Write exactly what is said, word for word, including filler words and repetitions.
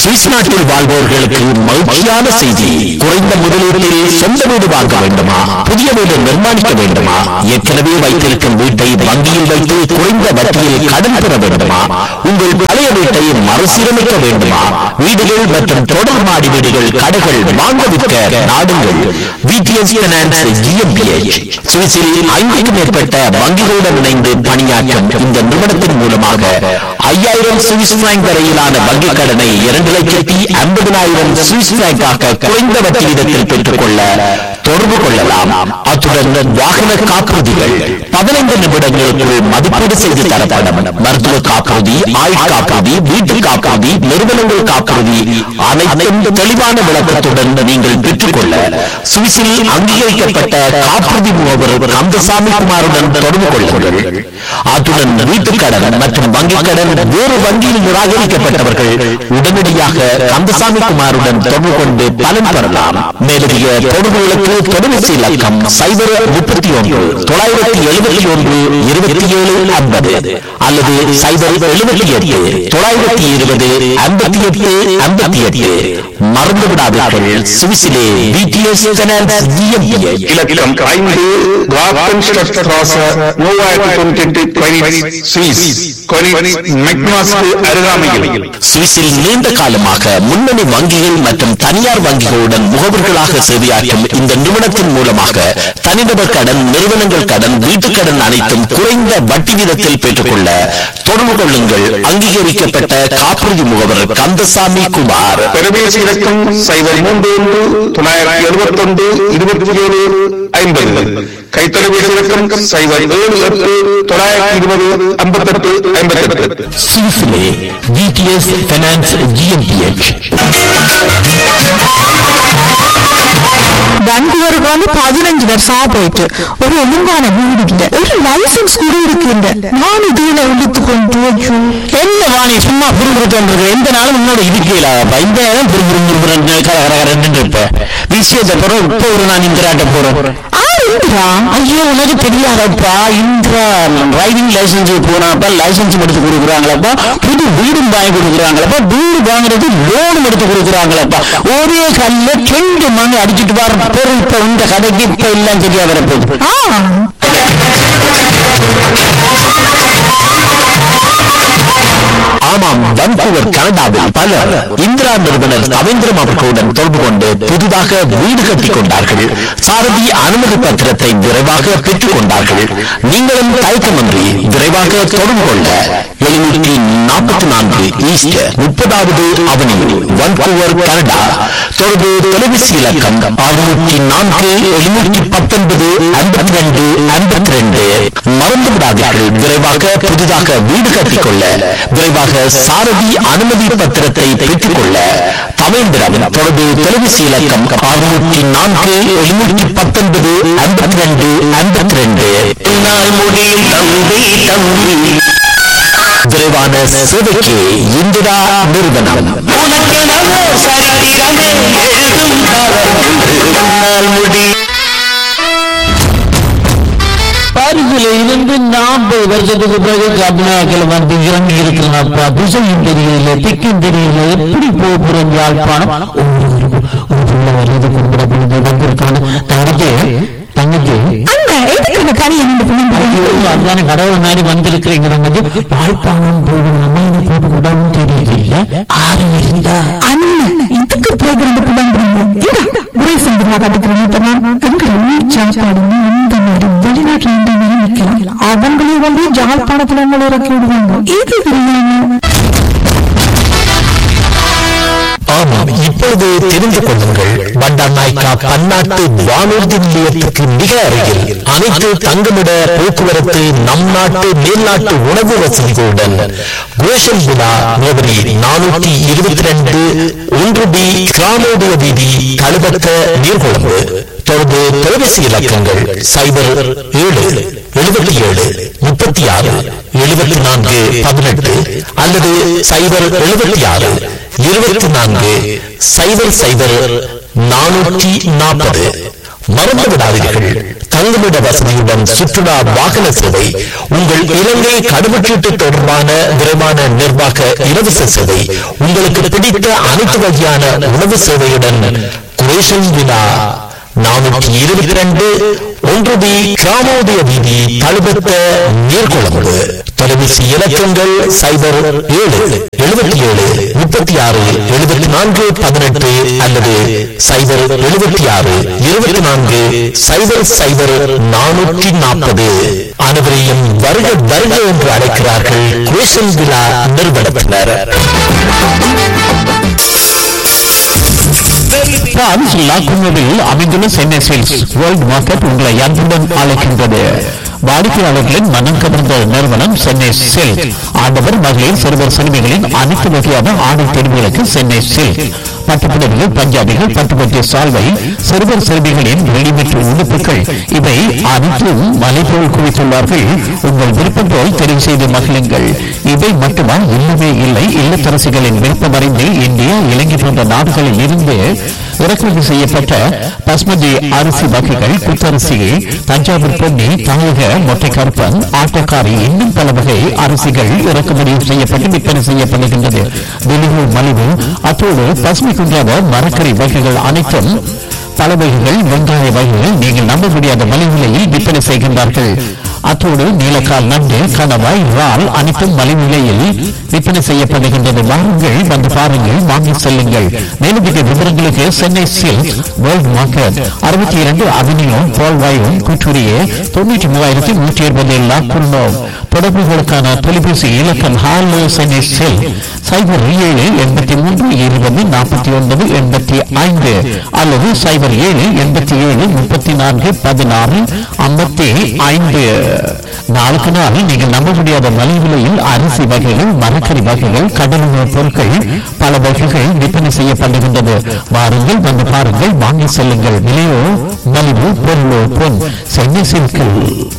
Swiss நாட்டில் வாழ்வோர்களுக்கு மகிழ்ச்சியான செய்தி. குறைந்த முதலீட்டில் சொந்த வீடு வாங்க வேண்டுமா? புதிய வீடு நிர்மாணிக்க வேண்டுமா? ஏற்கனவே வைத்திருக்கும் வீட்டை வங்கியில் வைத்து குறைந்த வட்டியில் கடன் பெற வேண்டுமா? உங்கள் பழைய வீட்டை மறுசீரமைக்க வேண்டுமா? வீடுகள் மற்றும் தொடர் மாடி வீடுகள், கடைகள் வாங்க விற்க நாடுங்கள். விடிஎஸ் பைனான்ஸ் ஜிஎம்பிஎச் சுவிஸில் ஐந்துக்கும் மேற்பட்ட வங்கிகளுடன் இணைந்து பணியாற்றும் இந்த நிறுவனத்தின் மூலமாக ஐயாயிரம் சுவிஸ் பிராங்க் வரையிலான வங்கிக் கடனை இரண்டு லட்சத்தி ஐம்பதினாயிரம் சுவிஸ் பிராங்காக குறைந்த வட்டி விதத்தில் பெற்றுக் கொள்ள தொடர்பு கொள்ளலாம். அத்துடன் வாகன காப்புறுதிகள் பதினைந்து நிமிடங்களுக்குள் மதிப்பீடு செய்து தரப்படும். மருத்துவ காப்புறுதி, ஆயுள் காப்புறுதி, வீட்டு காப்புறுதி, நிறுவனங்கள் காப்புறுதி அனைத்தும் தெளிவான விளக்கத்துடன் நீங்கள் பெற்றுக்கொள்ள சுவிஸில் அங்கீகரிக்கப்பட்ட காப்புறுதி முகவர் கந்தசாமி குமாருடன் தொடர்பு கொள்ளுங்கள். அத்துடன் வீட்டுக் கடன் மற்றும் வங்கிக் கடன் வேறு வங்கியில் நிராகரிக்கப்பட்டவர்கள் உடனடியாக கந்தசாமி குமாருடன் தொடர்பு கொண்டு பலன் பெறலாம். மேலதிக தொடர்புகளுக்கு தொலைபேசி இலக்கம் சைபர் முப்பத்தி ஒன்று தொள்ளாயிரத்தி எழுபத்தி ஒன்று இருபத்தி ஏழு ஐம்பது அல்லது சைபர் எழுபத்தி எட்டு தொள்ளாயிரத்தி இருபது ஐம்பத்தி எட்டு ஐம்பத்தி எட்டு. மறந்து விடாதீர்கள், சுவிஸிலே விடிஎஸ் பைனான்ஸ் ஜிஎம்பிஎச் இலக்கம் ஐந்து கிராஃபென்ஸ்ட்ராஸ மூவாயிரத்தி தொண்ணூற்றி எட்டு சுவிஸ் மெக்னாஸ்க்கு அருகாமையில். சுவிஸில் நீண்ட காலமாக முன்னணி வங்கிகள் மற்றும் தனியார் வங்கிகளுடன் முகவர்களாக சேவையாற்றும் இந்த நிறுவனத்தின் மூலமாக தனிநபர் கடன், நிறுவனங்கள் கடன், வீட்டுக் கடன் அனைத்தும் குறைந்த வட்டி வீதத்தில் பெற்றுக்கொள்ள தொடர்பு கொள்ளுங்கள். அங்கீகரிக்கப்பட்ட காப்புறுதி முகவர் கந்தசாமி குமார். தொலைபேசி இலக்கம் சைபர் மூன்று ஒன்று தொள்ளாயிரத்தி எழுபத்தி ஒன்று இருபத்தி ஏழு ஐம்பது. கைத்தொலைபேசி இலக்கம் சைபர் ஏழு எட்டு தொள்ளாயிரத்தி இருபது ஐம்பத்தி எட்டு ஐம்பத்தி எட்டு. சுவிஸிலே விடிஎஸ் பைனான்ஸ் ஜிஎம்பிஎச். பெங்களூருக்கு வந்து பதினஞ்சு வருஷமா போயிட்டு ஒரு ஒழுங்கான வீடு இல்ல, ஒரு லைசன்ஸ் கூட இருக்குங்க. நான் இதுல இழுத்து கொண்டு என்ன வாணி சும்மா புரிஞ்சுட்டு எந்த நாளும் முன்னோட இருக்கல இந்த நேரம் புரிஞ்சு இருப்ப விஷயத்தை போறோம். இப்போ ஒரு நான் இந்திராட்ட போறேன். ஐயோ உனக்கு தெரியாதப்பா, இந்திரா டிரைவிங் லைசன்ஸ் போனாப்பா லைசன்ஸ் எடுத்து கொடுக்குறாங்களப்பா, புது வீடும் வாங்கி கொடுக்குறாங்களப்பா, வீடு வாங்குறது லோனும் எடுத்து கொடுக்குறாங்களப்பா. ஒரே கல்ல ரெண்டு மணி அடிச்சுட்டு வர பொருள் இப்ப இந்த கடைக்கு இப்ப எல்லாம் சரியா வரப்போகுது. ஆமாம், வன்கூவர் கனடாவில் பலர் இந்திரா நிறுவனர் ரவீந்திரம் அவர்களுடன் தொடர்பு கொண்டு புதிதாக வீடு கட்டிக் கொண்டார்கள். சாரதி அனுமதி பத்திரத்தை விரைவாக பெற்றுக் கொண்டார்கள். நீங்களும் தயக்கமின்றி விரைவாக தொடர்பு கொள்ள எழுநூற்றி நாற்பத்தி நான்கு ஈஸ்ட் முப்பதாவது அவனியூ வன்கூவர் கனடா. தொடர்பு தொலைபேசி இலக்கம் அறுநூற்றி நான்கு எழுநூற்றி பத்தொன்பது ஐம்பத்தி ரெண்டு ஐம்பத்தி ரெண்டு. மறந்து விடாதீர்கள், விரைவாக புதிதாக வீடு கட்டிக்கொள்ள விரைவாக சாரதி அனுமதி பத்திரத்தை பெற்றுக் கொள்ள தவேந்திரம். தொடர்பு தொலைபேசி இலக்கம் அறுநூற்றி நான்கு எழுநூற்றி பத்தொன்பது ஐம்பத்தி ரெண்டு ஐம்பத்தி ரெண்டு. முடியும் தம்பி தம்பி விரைவான சேவைக்கு இந்திரா நிறுவனம். பாரிசில இருந்து நாற்பது வருஷத்துக்கு பிறகு கர்நாடகாவில் வந்து இறங்கி இருக்கிறாப்பா. திசையும் தெரியல, திக்கும் தெரியல, எப்படி போகிறோம் யாழ்ப்பாணம். தங்கச்சி அதுதானே கடவுள் மாதிரி வந்திருக்கிறீங்க. யாழ்ப்பாணம் போகணும் போட்டு தெரியல. ஆறு இருந்தா அண்ணன் இதுக்கு போகிறோம் அவங்களே வந்து ஜாழ்ப்பாணத்துல உங்களை இறக்கி விடுவாங்க. இது தெரியாம. ஆமாம், இப்போது தெரிந்து கொள்ளுங்கள். பண்டாநாய்க்கா பன்னாட்டு வானூர்தி நிலையத்திற்கு மிக அருகில் அனைத்து தங்குமிட போக்குவரத்து, நம் நாட்டு மேல்நாட்டு உணவு வசதிகளுடன் கோஷல் விழா முகவரி நானூற்றி இருபத்தி ரெண்டு ஒன்று பி கிராமோதய வீதி, கழுபத்த, நீர்கொழும்பு. தொடர்பு தொலைபேசி இலக்கங்கள் சைபர் ஏழு எழுபத்தி ஏழு முப்பத்தி ஆறு எழுபத்தி நான்கு பதினெட்டு அல்லது சைபர் எழுபத்தி ஆறு இருபத்தி நான்கு சைபர் சைபர் நானூற்றி நாற்பது. மறந்து விடாதீர்கள், தங்குமிட வசதியுடன் சுற்றுலா வாகன சேவை, உங்கள் இலங்கை கடவுச்சீட்டு தொடர்பான விரைவான நிர்வாக இலவச சேவை, உங்களுக்கு பிடித்த அனைத்து வகையான உணவு சேவையுடன் குரேஷன் விழா நானூற்றி இருபத்தி ரெண்டு ஒன்று பி கிராமோதய வீதி தழுபத்த நீர்கொழும்பு. தொலைபேசி இலக்கங்கள் சைபர் ஏழு எழுபத்தி ஏழு முப்பத்தி ஆறு எழுபத்தி நான்கு பதினெட்டு அல்லது சைபர் எழுபத்தி ஆறு இருபத்தி நான்கு சைபர் சைபர் நானூற்றி நாற்பது. அனைவரையும் வருக வருக என்று அழைக்கிறார்கள் குரேஷன் விழா நிறுவனத்தினர். லாக்குமில் அமைந்துள்ள சென்னை சில்க்ஸ் வேர்ல்ட் மார்க்கெட் உங்களை அன்புடன் அழைக்கின்றது. வாடிக்கையாளர்களின் மனம் கவர்ந்த நிறுவனம் சென்னை சில்க். ஆடவர் மகளிர் சிறுவர் சிறுமிகளின் அனைத்து வகையான ஆடை தெரிவுகளுக்கு சென்னை சில்க். பட்டுப்புடவைகள், பஞ்சாபிகள், பட்டுப்பட்டிய சால்வை, சிறுவர் சிறுமிகளின் ரெடிமேட் உடுப்புகள் இவை அனைத்தும் மலை போல் குவித்துள்ளார்கள். உங்கள் விருப்பம் போல் தெரிவு செய்து மகிழுங்கள். இவை மட்டுமா? இல்லவே இல்லை. இல்லத்தரசிகளின் விருப்பம் அறிந்து இந்தியா, இலங்கை போன்ற நாடுகளில் இருந்து இறக்குமதி செய்யப்பட்ட பஸ்மதி அரிசி வகைகள், குத்தரிசி, தஞ்சாவூர் பொன்னி, தாயக மொட்டை கருப்பன், ஆட்டக்காரி, இன்னும் பல வகை அரிசிகள் இறக்குமதி செய்யப்பட்டு விற்பனை செய்யப்படுகின்றது. வெளியூர் மலிவு. அத்தோடு பசுமை குன்றாத மரக்கறி வகைகள் அனைத்தும் பல வகைகள், வெங்காய வகைகள் நீங்கள் நம்ப முடியாத மலிவிலையில் விற்பனை செய்கின்றார்கள். அத்தோடு நீலக்கால், நண்டு, கணவாய், இறால் அனைத்தும் மலிவு விலையில் விற்பனை செய்யப்படுகின்றது. வாருங்கள், வந்து பாருங்கள், வாங்கி செல்லுங்கள். மேலதிக விவரங்களுக்கு சென்னை சில்க் வேர்ல்ட் மார்க்கெட் அறுபத்தி இரண்டு அவென்யூ பால்வாயும் குற்றூரியே தொண்ணூற்றி மூவாயிரத்தி நூற்றி இருபது லாக்குள்ளோ. தொடர்புகளுக்கான தொலைபேசி இலக்கம் ஹாலோ சென்னை சில்க் சைபர் ஏழு எண்பத்தி மூன்று இருபது நாற்பத்தி ஒன்பது எண்பத்தி ஐந்து அல்லது சைபர் ஏழு எண்பத்தி ஏழு முப்பத்தி நான்கு பதினாறு ஐம்பத்தி ஐந்து. நாளுக்கு நாள் நீங்கள் நம்ப முடியாத மலிவு விலையில் அரிசி வகைகள், மரக்கறி வகைகள், கடலுணவு பொருட்கள் பல வகைகள் விற்பனை செய்யப்படுகின்றது. வாருங்கள், வந்து பாருங்கள், வாங்கி செல்லுங்கள். விலையோ மலிவு, பொருளோ பொன். சென்னை சில்கில்